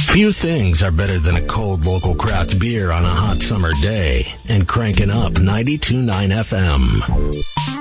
Few things are better than a cold local craft beer on a hot summer day and cranking up 92.9 FM.